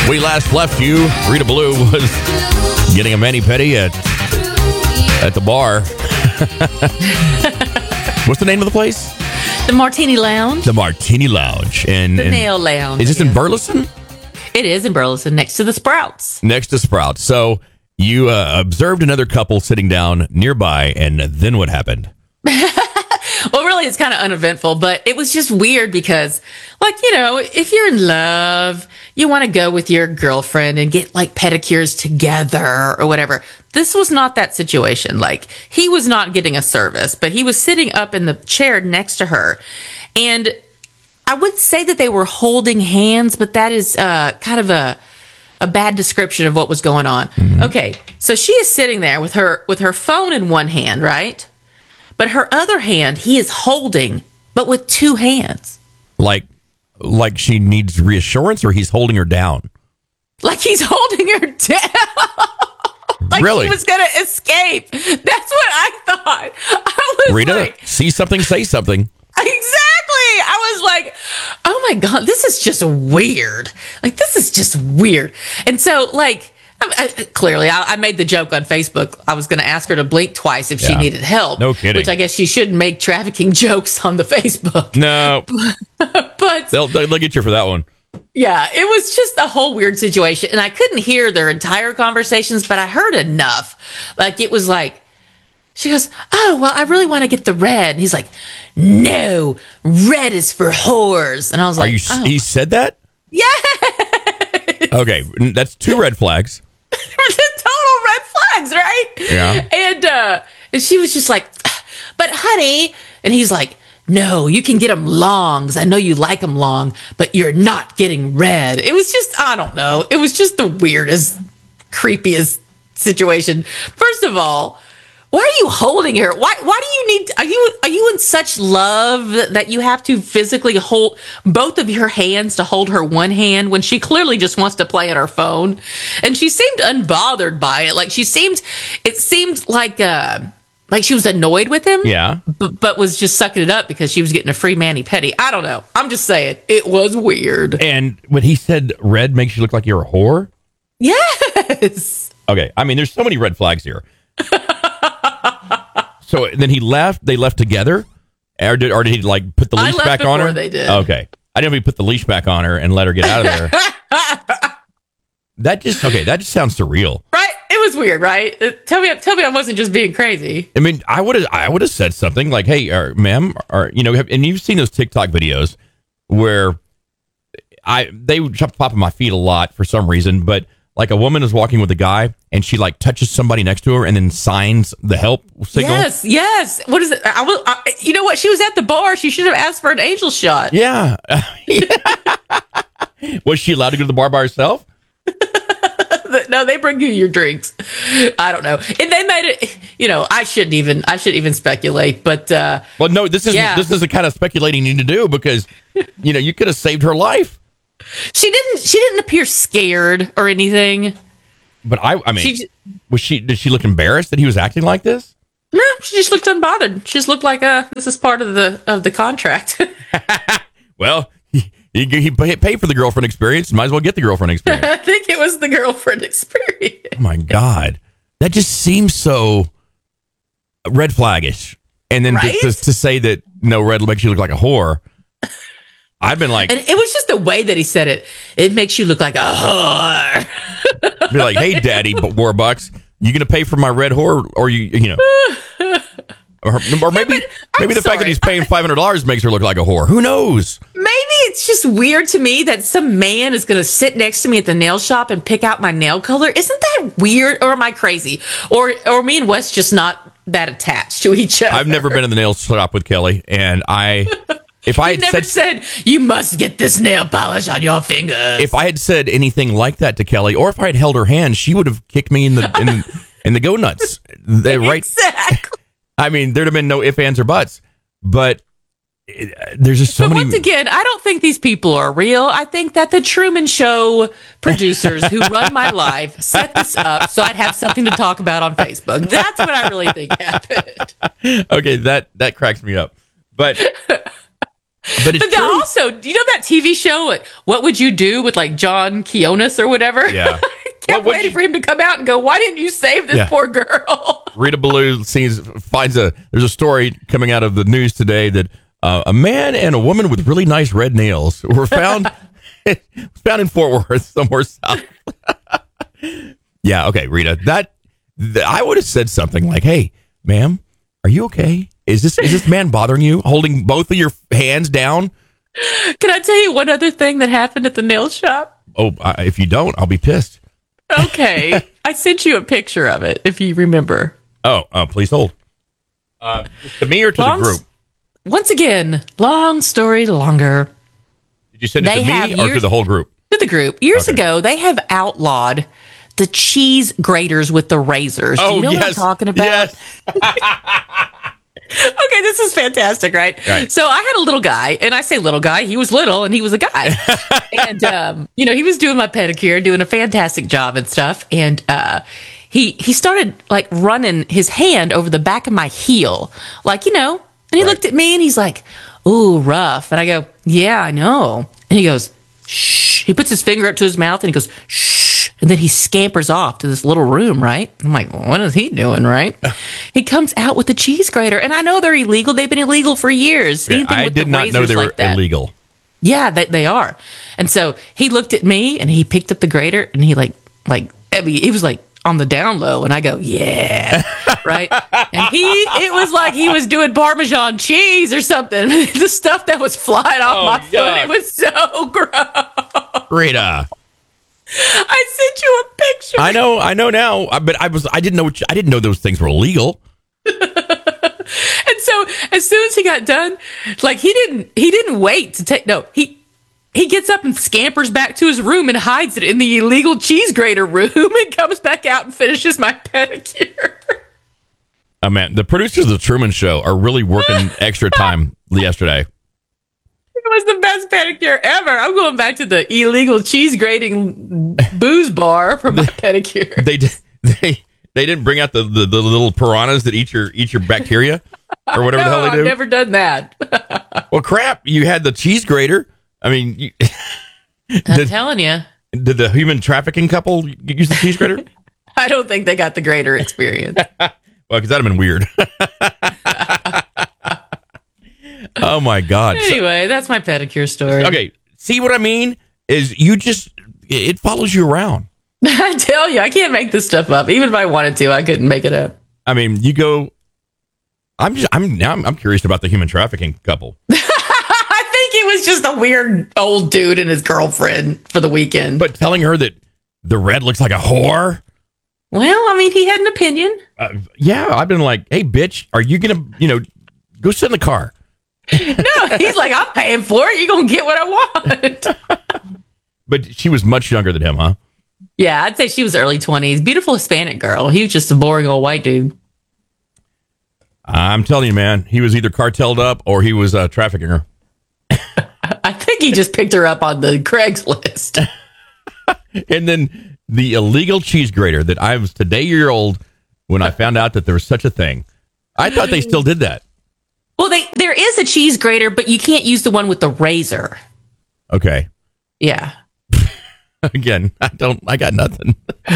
We last left you. Rita Blue was getting a mani-pedi at the bar. What's the name of the place? The Martini Lounge. The Martini Lounge. And Nail Lounge. Is this in Burleson? It is in Burleson, next to the Sprouts. Next to Sprouts. So you observed another couple sitting down nearby, and then what happened? Well, really, it's kind of uneventful, but it was just weird because, if you're in love, you want to go with your girlfriend and get like pedicures together or whatever. This was not that situation. Like, he was not getting a service, but he was sitting up in the chair next to her. And I would say that they were holding hands, but that is kind of a bad description of what was going on. Mm-hmm. Okay, so she is sitting there with her phone in one hand, right? But her other hand, he is holding, but with two hands. Like she needs reassurance, or he's holding her down? Like he's holding her down. Like really? She was going to escape. That's what I thought. I was Rita, like, see something, say something. Exactly. I was like, oh my God, this is just weird. Like, this is just weird. And so, like, clearly, I made the joke on Facebook. I was going to ask her to blink twice if she needed help. No kidding. Which I guess she shouldn't make trafficking jokes on the Facebook. No. But they'll get you for that one. Yeah, it was just a whole weird situation. And I couldn't hear their entire conversations, but I heard enough. Like, it was like, she goes, oh, well, I really want to get the red. And he's like, no, red is for whores. And I was like, He said that? Yeah. Okay, that's two red flags. Total red flags, right? Yeah. And she was just like, but honey, and he's like, no, you can get them long, because I know you like them long, but you're not getting red. It was just, I don't know. It was just the weirdest, creepiest situation. First of all, why are you holding her? Why do you need, are you in such love that you have to physically hold both of your hands to hold her one hand when she clearly just wants to play on her phone? And she seemed unbothered by it. Like, it seemed like she was annoyed with him. Yeah. But was just sucking it up because she was getting a free mani-pedi. I don't know. I'm just saying, it was weird. And when he said red makes you look like you're a whore? Yes. Okay. I mean, there's so many red flags here. So then he left. They left together, or did he like put the leash back on her? They did. Okay, I didn't know if he put the leash back on her and let her get out of there. That just sounds surreal, right? It was weird, right? Tell me, I wasn't just being crazy. I mean, I would have said something like, "Hey, ma'am," or and you've seen those TikTok videos where they would pop in my feed a lot for some reason, but. Like a woman is walking with a guy and she like touches somebody next to her and then signs the help signal. Yes. What is it? You know what? She was at the bar. She should have asked for an angel shot. Yeah. Was she allowed to go to the bar by herself? No, they bring you your drinks. I don't know. And they made it, I shouldn't even speculate, but well, no, this is the kind of speculating you need to do because you could have saved her life. She didn't appear scared or anything. But I mean, did she look embarrassed that he was acting like this? No, she just looked unbothered. She just looked like this is part of the contract. Well, he paid for the girlfriend experience. Might as well get the girlfriend experience. I think it was the girlfriend experience. Oh my God. That just seems so red flaggish. And then right? to say that no, red makes you look like a whore. I've been like, and it was just the way that he said it. It makes you look like a whore. Be like, hey, Daddy Warbucks, you gonna pay for my red whore, or or maybe the fact that he's paying $500 makes her look like a whore. Who knows? Maybe it's just weird to me that some man is gonna sit next to me at the nail shop and pick out my nail color. Isn't that weird? Or am I crazy? Or me and Wes just not that attached to each other? I've never been in the nail shop with Kelly, and if I had never said you must get this nail polish on your fingers. If I had said anything like that to Kelly, or if I had held her hand, she would have kicked me in the go nuts. Right? Exactly. I mean, there'd have been no ifs, ands, or buts. But there's just so many. Once again, I don't think these people are real. I think that the Truman Show producers who run my life set this up so I'd have something to talk about on Facebook. That's what I really think happened. Okay, that cracks me up. But But it's But then true. also, do you know that TV show, like, What Would You Do with like John Quinones or whatever? Yeah. Kept waiting for him to come out and go, why didn't you save this poor girl? Rita Ballou there's a story coming out of the news today that a man and a woman with really nice red nails were found found in Fort Worth, somewhere south. Yeah, okay, Rita. I would have said something like, "Hey, ma'am, are you okay? Is this man bothering you? Holding both of your hands down?" Can I tell you one other thing that happened at the nail shop? Oh, if you don't, I'll be pissed. Okay. I sent you a picture of it, if you remember. Oh, please hold. To me or to the group? Once again, long story longer. Did you send it to me or to the whole group? To the group. Years ago, they have outlawed the cheese graters with the razors. Do you know what I'm talking about? Yes. Okay, this is fantastic, right? So I had a little guy, and I say little guy, he was little and he was a guy. And, he was doing my pedicure, doing a fantastic job and stuff. And he started like running his hand over the back of my heel, like, and he looked at me and he's like, "Ooh, rough." And I go, "Yeah, I know." And he goes, "Shh." He puts his finger up to his mouth and he goes, "Shh." And then he scampers off to this little room, right? I'm like, what is he doing, right? He comes out with the cheese grater. And I know they're illegal. They've been illegal for years. Yeah, I did not know they were illegal. Yeah, they are. And so he looked at me and he picked up the grater and he he was like on the down low. And I go, "Yeah." Right. And it was like he was doing Parmesan cheese or something. The stuff that was flying off my foot. It was so gross. Rita. I sent you a picture. I know now, but I didn't know those things were illegal. And so as soon as he got done, like he didn't wait to take he gets up and scampers back to his room and hides it in the illegal cheese grater room and comes back out and finishes my pedicure. Oh man, the producers of the Truman Show are really working extra time yesterday. It was the best pedicure ever. I'm going back to the illegal cheese grating booze bar for my pedicure. They didn't bring out the little piranhas that eat your bacteria or whatever the hell they do. I've never done that. Well, crap! You had the cheese grater. I mean, I'm telling you. Did the human trafficking couple use the cheese grater? I don't think they got the grater experience. Well, because that'd have been weird. Oh my God! Anyway, that's my pedicure story. Okay, see what I mean? Is it follows you around. I tell you, I can't make this stuff up. Even if I wanted to, I couldn't make it up. I mean, you go. I'm curious about the human trafficking couple. I think he was just a weird old dude and his girlfriend for the weekend. But telling her that the red looks like a whore. Well, I mean, he had an opinion. Yeah, I've been like, "Hey, bitch, are you gonna, go sit in the car?" No, he's like, "I'm paying for it. You're gonna get what I want." But she was much younger than him, huh? Yeah, I'd say she was early 20s. Beautiful Hispanic girl. He was just a boring old white dude. I'm telling you, man, he was either cartelled up or he was trafficking her. I think he just picked her up on the Craigslist. And then the illegal cheese grater that I was today year old when I found out that there was such a thing. I thought they still did that. Well, there is a cheese grater, but you can't use the one with the razor. Okay. Yeah. Again, I got nothing.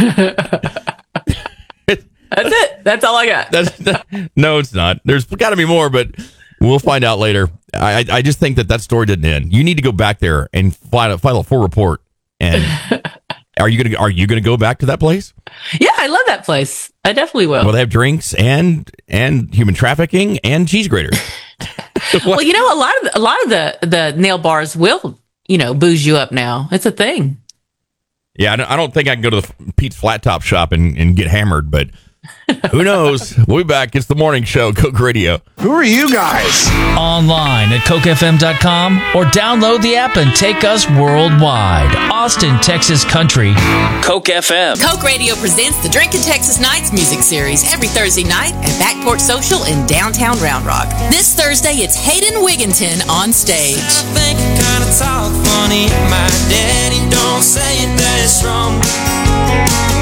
That's it. That's all I got. No, it's not. There's got to be more, but we'll find out later. I just think that story didn't end. You need to go back there and file a full report. And are you gonna go back to that place? Yeah, I love that place. I definitely will. Well, they have drinks and human trafficking and cheese graters. Well, a lot of the nail bars will booze you up now. It's a thing. Yeah, I don't think I can go to the Pete's Flat Top shop and get hammered, but who knows? We'll be back. It's the morning show, Coke Radio. Who are you guys? Online at cokefm.com or download the app and take us worldwide. Austin, Texas Country. Coke FM. Coke Radio presents the Drinkin' Texas Nights music series every Thursday night at Backport Social in downtown Round Rock. This Thursday, it's Hayden Wigginton on stage. I think I kinda talk funny. My daddy don't say it that strong. Cold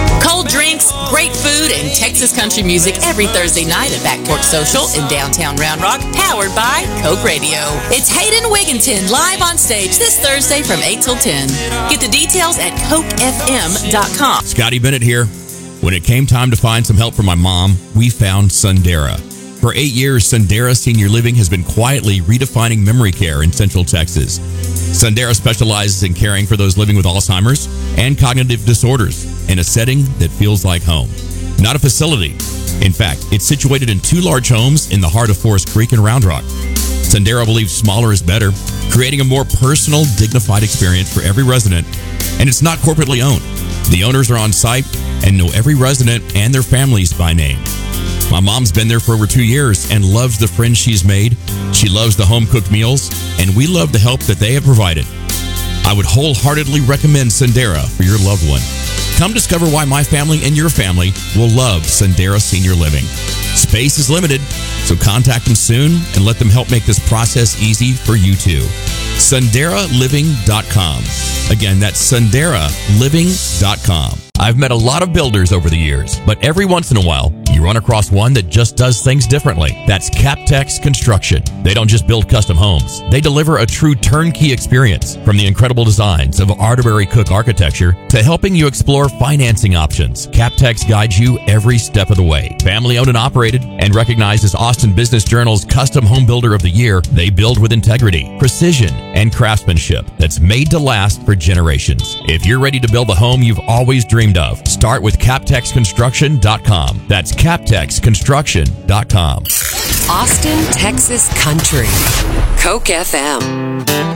cool drinks, great food, and Texas country music every Thursday night at Back Porch Social in downtown Round Rock, powered by Coke Radio. It's Hayden Wigginton live on stage this Thursday from 8 till 10. Get the details at CokeFM.com. Scotty Bennett here. When it came time to find some help for my mom, we found Sundera. For 8 years, Sundera Senior Living has been quietly redefining memory care in Central Texas. Sundera specializes in caring for those living with Alzheimer's and cognitive disorders in a setting that feels like home, not a facility. In fact, it's situated in 2 large homes in the heart of Forest Creek and Round Rock. Sundera believes smaller is better, creating a more personal, dignified experience for every resident, and it's not corporately owned. The owners are on site and know every resident and their families by name. My mom's been there for over 2 years and loves the friends she's made. She loves the home-cooked meals, and we love the help that they have provided. I would wholeheartedly recommend Sundera for your loved one. Come discover why my family and your family will love Sundera Senior Living. Space is limited, so contact them soon and let them help make this process easy for you too. SunderaLiving.com. Again, that's SunderaLiving.com. I've met a lot of builders over the years, but every once in a while, you run across one that just does things differently. That's Captex Construction. They don't just build custom homes. They deliver a true turnkey experience, from the incredible designs of Arterbury Cook architecture to helping you explore financing options. Captex guides you every step of the way. Family owned and operated and recognized as Austin Business Journal's Custom Home Builder of the Year, they build with integrity, precision, and craftsmanship that's made to last for generations. If you're ready to build the home you've always dreamed of, start with CaptexConstruction.com. That's CaptexConstruction.com. Austin, Texas Country. Coke FM.